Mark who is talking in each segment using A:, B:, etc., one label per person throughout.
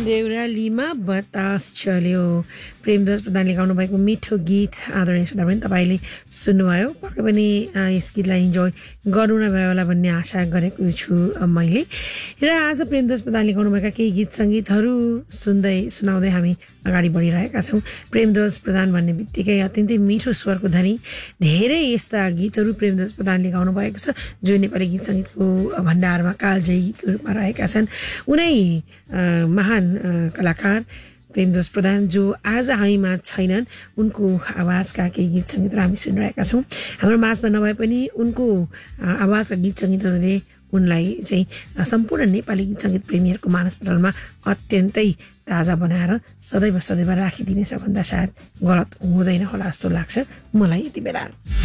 A: देउरालीमा बतास चल्यो प्रेमदास प्रधानले गाउनु भएको मिठो गीत आदरणीय श्रोता पनि तपाईँले सुन्नुभयो पक्कै पनि यस गीतलाई इन्जोय गर्नु नै भयो होला भन्ने आशा गरेको छु मैले र आज प्रेमदास प्रधानले गाउनुभएका केही गीत सङ्गीतहरू सुनाउँदै हामी अगाडि बढिरहेका छौँ। प्रेमदास प्रधान भन्ने बित्तिकै अत्यन्तै मिठो स्वरको धनी धेरै यस्ता गीतहरू प्रेमदास प्रधानले गाउनु भएको छ जो नेपाली गीत सङ्गीतको भण्डारमा कालजयी गीतको रूपमा रहेका छन्। उनै महान कलाकार प्रेमदास प्रधान जो आज हामीमा छैनन् उनको आवाजका केही गीत सङ्गीतहरू हामी सुनिरहेका छौँ। हाम्रो माझमा नभए पनि उनको आवाजका गीत सङ्गीतहरूले उनलाई चाहिँ सम्पूर्ण नेपाली गीत सङ्गीत प्रेमीहरूको मानसपटलमा अत्यन्तै ताजा बनाएर सदैव राखिदिनेछ भन्दा सायद गलत हुँदैन होला जस्तो लाग्छ मलाई यति बेला।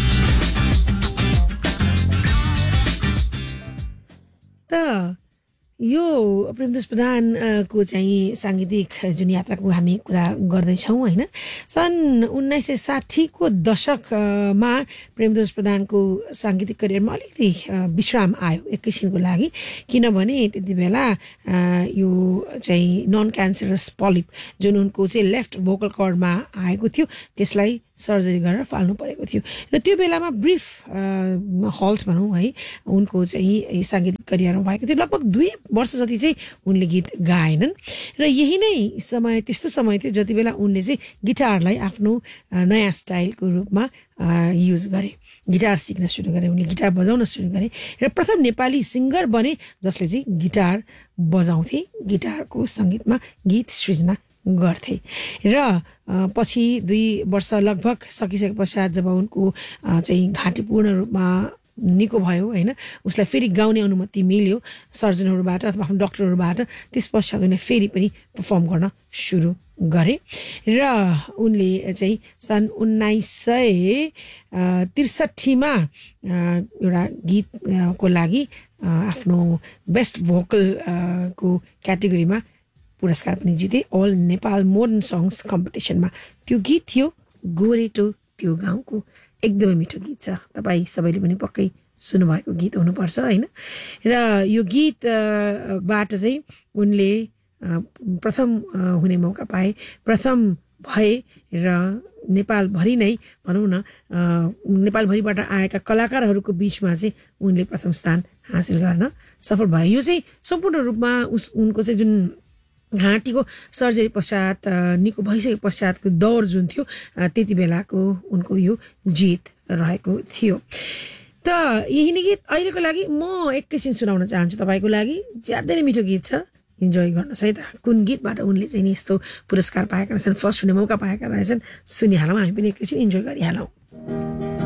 A: त यो प्रेमदास प्रधानको चाहिँ साङ्गीतिक जुन यात्राको हामी कुरा गर्दैछौँ होइन, सन् 1960को दशकमा प्रेमदास प्रधानको साङ्गीतिक करियरमा अलिकति विश्राम आयो एक किसिमको लागि, किनभने त्यति बेला यो चाहिँ नन क्यान्सरस पलिप जुन उनको चाहिँ लेफ्ट भोकल कर्डमा आएको थियो त्यसलाई सर्जरी गरेर फाल्नु परेको थियो र त्यो बेलामा ब्रिफ हल्ट भनौँ है उनको चाहिँ साङ्गीतिक करियरमा भएको थियो। लगभग 2 वर्ष जति चाहिँ उनले गीत गाएनन् र यही नै समय त्यस्तो समय थियो जति बेला उनले चाहिँ गिटारलाई आफ्नो नयाँ स्टाइलको रूपमा युज गरे, गिटार सिक्न सुरु गरे, उनले गिटार बजाउन सुरु गरे र प्रथम नेपाली सिङ्गर बने जसले चाहिँ गिटार बजाउँथे, गिटारको सङ्गीतमा गीत सृजना गर्थे र पछि 2 वर्ष लगभग सकिसके पश्चात जब उनको चाहिँ घाँटी पूर्ण रूपमा निको भयो होइन, उसलाई फेरि गाउने अनुमति मिल्यो सर्जनहरूबाट अथवा आफ्नो डक्टरहरूबाट, त्यस पश्चात उनले फेरि पनि पर्फर्म गर्न सुरु गरे र उनले चाहिँ सन् 1963मा एउटा गीतको लागि आफ्नो बेस्ट भोकल को क्याटेगोरीमा पुरस्कार पनि जिते अल नेपाल मोडर्न सङ्ग्स कम्पिटिसनमा। त्यो गीत थियो गोरेटो त्यो गाउँको, एकदमै मिठो गीत छ, तपाईँ सबैले पनि पक्कै सुन्नुभएको गीत हुनुपर्छ होइन। र यो गीतबाट चाहिँ उनले प्रथम हुने मौका पाए, प्रथम भए र नेपालभरि नै भनौँ न नेपालभरिबाट आएका कलाकारहरूको बिचमा चाहिँ उनले प्रथम स्थान हासिल गर्न सफल भए। यो चाहिँ सम्पूर्ण रूपमा उनको चाहिँ जुन घाँटीको सर्जरी पश्चात निको भइसके पश्चातको दौर जुन थियो त्यति बेलाको उनको यो जित रहेको थियो। त यही नै गीत अहिलेको लागि म एकैछिन सुनाउन चाहन्छु तपाईँको लागि, ज्यादै नै मिठो गीत छ, इन्जोय गर्नुहोस् है त। कुन गीतबाट उनले चाहिँ यस्तो पुरस्कार पाएका रहेछन्, फर्स्ट हुने मौका पाएका रहेछन् सुनिहालौँ, हामी पनि एकैछिन इन्जोय गरिहालौँ।